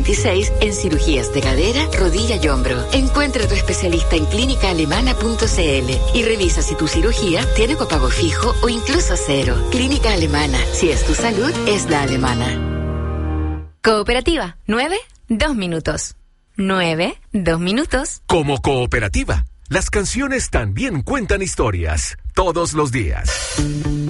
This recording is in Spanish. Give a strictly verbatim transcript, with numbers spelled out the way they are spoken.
veintiséis en cirugías de cadera, rodilla y hombro. Encuentra a tu especialista en clínica alemana punto c l y revisa si tu cirugía tiene copago fijo o incluso cero. Clínica Alemana. Si es tu salud, es la alemana. Cooperativa. nueve, dos minutos. nueve, dos minutos. Como cooperativa, las canciones también cuentan historias todos los días.